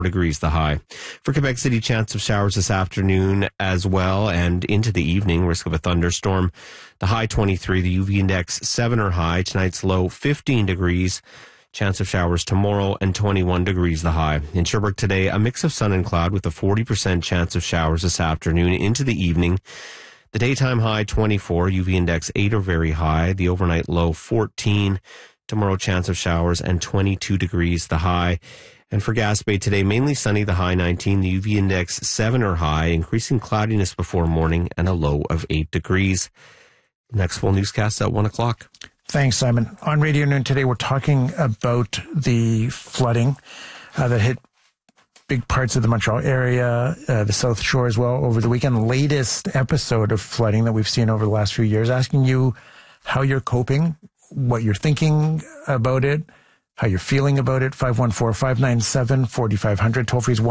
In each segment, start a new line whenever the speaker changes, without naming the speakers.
degrees the high. For Quebec City, chance of showers this afternoon as well, and into the evening, risk of a thunderstorm. The high 23, the UV index 7 or high. Tonight's low 15 degrees. Chance of showers tomorrow, and 21 degrees the high. In Sherbrooke today, a mix of sun and cloud with a 40% chance of showers this afternoon into the evening. The daytime high 24, UV index 8 or very high. The overnight low 14. Tomorrow, chance of showers and 22 degrees the high. And for Gaspé today, mainly sunny, the high 19, the UV index 7 or high, increasing cloudiness before morning and a low of 8 degrees. Next full newscast at 1 o'clock.
Thanks, Simon. On Radio Noon today, we're talking about the flooding that hit big parts of the Montreal area, the South Shore as well over the weekend. Latest episode of flooding that we've seen over the last few years, asking you how you're coping, what you're thinking about it, how you're feeling about it. 514-597-4500. Toll free is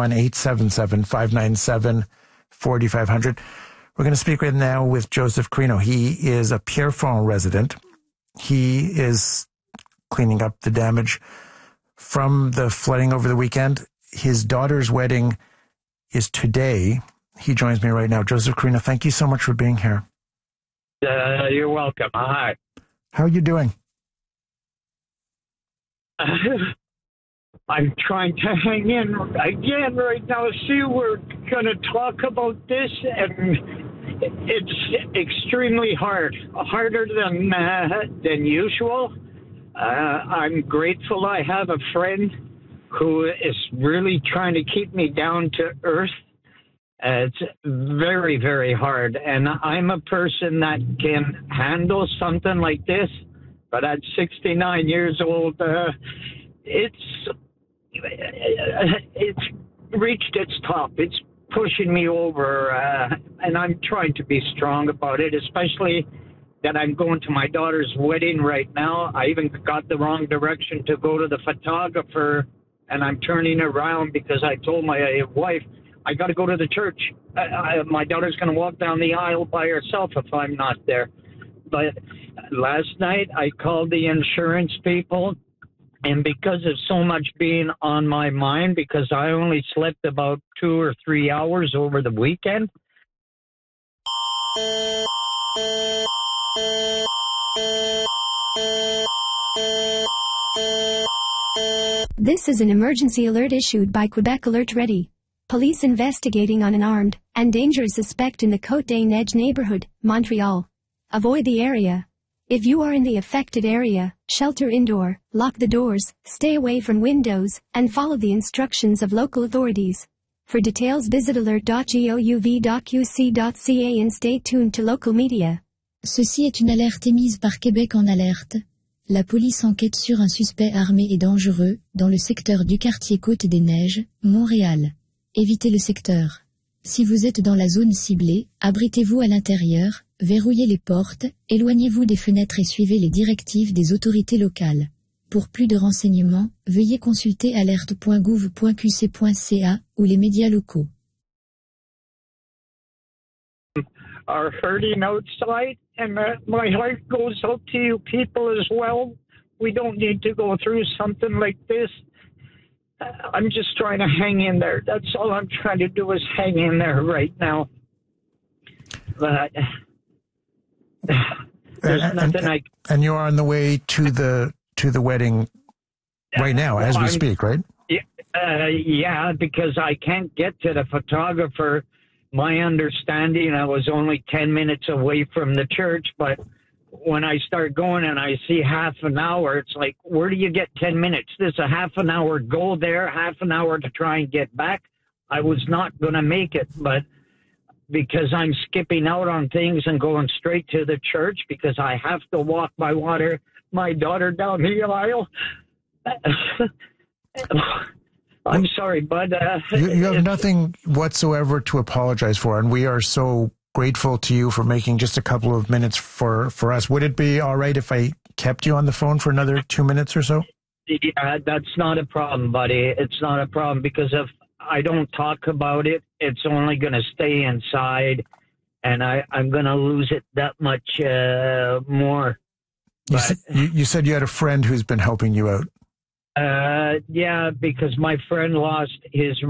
1-877-597-4500. We're going to speak right now with Joseph Carino. He is a Pierrefonds resident. He is cleaning up the damage from the flooding over the weekend. His daughter's wedding is today. He joins me right now. Joseph Carino, thank you so much for being here.
You're welcome. Hi.
How are you doing?
I'm trying to hang in again right now. See, we're going to talk about this, and it's extremely hard, harder than usual. I'm grateful I have a friend who is really trying to keep me down to earth. It's very, very hard, and I'm a person that can handle something like this, but at 69 years old, it's reached its top. It's pushing me over, and I'm trying to be strong about it, especially that I'm going to my daughter's wedding right now. I even got the wrong direction to go to the photographer, and I'm turning around because I told my wife, I got to go to the church. My daughter's going to walk down the aisle by herself if I'm not there. But last night I called the insurance people, and because of so much being on my mind, because I only slept about 2 or 3 hours over the weekend.
This is an emergency alert issued by Quebec Alert Ready. Police investigating on an armed and dangerous suspect in the Côte-des-Neiges neighborhood, Montreal. Avoid the area. If you are in the affected area, shelter indoor, lock the doors, stay away from windows, and follow the instructions of local authorities. For details, visit alert.gouv.qc.ca and stay tuned to local media.
Ceci est une alerte émise par Québec en alerte. La police enquête sur un suspect armé et dangereux dans le secteur du quartier Côte-des-Neiges, Montréal. Évitez le secteur. Si vous êtes dans la zone ciblée, abritez-vous à l'intérieur, verrouillez les portes, éloignez-vous des fenêtres et suivez les directives des autorités locales. Pour plus de renseignements, veuillez consulter alerte.gouv.qc.ca ou les médias locaux.
Are hurting outside, and my heart goes out to you people as well. We don't need to go through something like this. I'm just trying to hang in there. That's all I'm trying to do is hang in there right now. But there's nothing I...
And you're on the way to the wedding right now, as we speak, right?
Yeah, because I can't get to the photographer. My understanding, I was only 10 minutes away from the church, but when I start going and I see half an hour, it's like, where do you get 10 minutes? There's a half an hour go there, half an hour to try and get back. I was not going to make it, but because I'm skipping out on things and going straight to the church because I have to walk my daughter down the aisle. I'm sorry, bud.
You have nothing whatsoever to apologize for, and we are so grateful to you for making just a couple of minutes for us. Would it be all right if I kept you on the phone for another 2 minutes or so?
Yeah, that's not a problem, buddy. It's not a problem because if I don't talk about it, it's only going to stay inside, and I'm going to lose it that much more.
You said you had a friend who's been helping you out.
Yeah, because my friend lost his